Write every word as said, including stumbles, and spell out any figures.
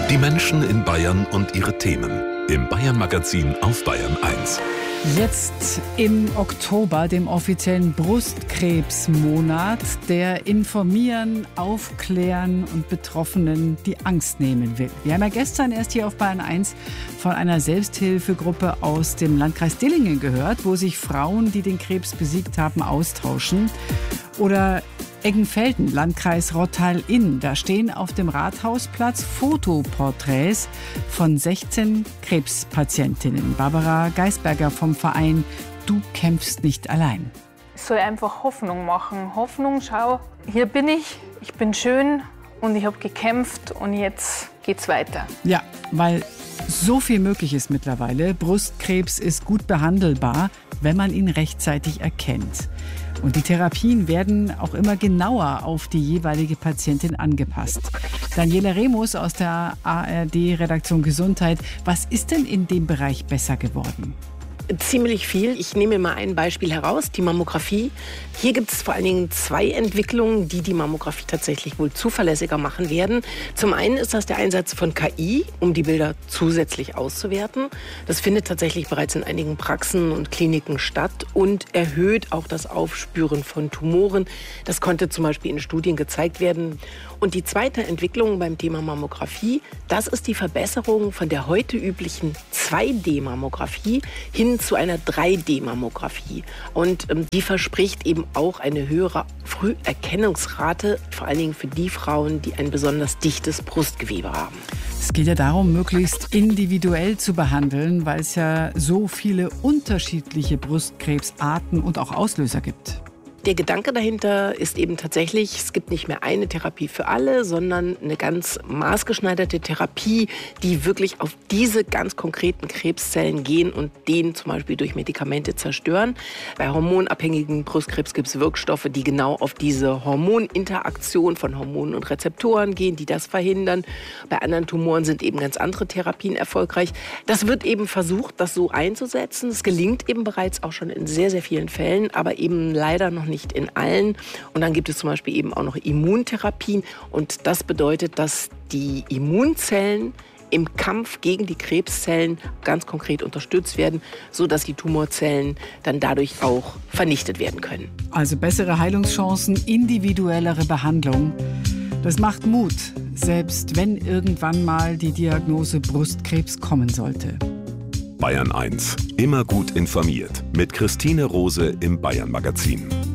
Die Menschen in Bayern und ihre Themen. Im Bayern-Magazin auf Bayern eins. Jetzt im Oktober, dem offiziellen Brustkrebsmonat, der informieren, aufklären und Betroffenen die Angst nehmen will. Wir haben ja gestern erst hier auf Bayern eins von einer Selbsthilfegruppe aus dem Landkreis Dillingen gehört, wo sich Frauen, die den Krebs besiegt haben, austauschen. Oder Eggenfelden, Landkreis Rottal-Inn. Da stehen auf dem Rathausplatz Fotoporträts von sechzehn Krebspatientinnen. Barbara Geisberger vom Verein Du kämpfst nicht allein. Es soll einfach Hoffnung machen. Hoffnung, schau, hier bin ich, ich bin schön und ich habe gekämpft und jetzt geht's weiter. Ja, weil so viel möglich ist mittlerweile. Brustkrebs ist gut behandelbar, wenn man ihn rechtzeitig erkennt. Und die Therapien werden auch immer genauer auf die jeweilige Patientin angepasst. Daniela Remus aus der A R D-Redaktion Gesundheit. Was ist denn in dem Bereich besser geworden? Ziemlich viel. Ich nehme mal ein Beispiel heraus, die Mammographie. Hier gibt es vor allen Dingen zwei Entwicklungen, die die Mammographie tatsächlich wohl zuverlässiger machen werden. Zum einen ist das der Einsatz von K I, um die Bilder zusätzlich auszuwerten. Das findet tatsächlich bereits in einigen Praxen und Kliniken statt und erhöht auch das Aufspüren von Tumoren. Das konnte zum Beispiel in Studien gezeigt werden. Und die zweite Entwicklung beim Thema Mammographie, das ist die Verbesserung von der heute üblichen zwei D Mammographie hin zu einer drei D Mammographie. Und ähm, die verspricht eben auch eine höhere Früherkennungsrate, vor allen Dingen für die Frauen, die ein besonders dichtes Brustgewebe haben. Es geht ja darum, möglichst individuell zu behandeln, weil es ja so viele unterschiedliche Brustkrebsarten und auch Auslöser gibt. Der Gedanke dahinter ist eben tatsächlich, es gibt nicht mehr eine Therapie für alle, sondern eine ganz maßgeschneiderte Therapie, die wirklich auf diese ganz konkreten Krebszellen gehen und den zum Beispiel durch Medikamente zerstören. Bei hormonabhängigen Brustkrebs gibt es Wirkstoffe, die genau auf diese Hormoninteraktion von Hormonen und Rezeptoren gehen, die das verhindern. Bei anderen Tumoren sind eben ganz andere Therapien erfolgreich. Das wird eben versucht, das so einzusetzen. Es gelingt eben bereits auch schon in sehr, sehr vielen Fällen, aber eben leider noch nicht Nicht in allen. Und dann gibt es zum Beispiel eben auch noch Immuntherapien. Und das bedeutet, dass die Immunzellen im Kampf gegen die Krebszellen ganz konkret unterstützt werden, sodass die Tumorzellen dann dadurch auch vernichtet werden können. Also bessere Heilungschancen, individuellere Behandlung. Das macht Mut, selbst wenn irgendwann mal die Diagnose Brustkrebs kommen sollte. Bayern eins. Immer gut informiert. Mit Christine Rose im Bayern-Magazin.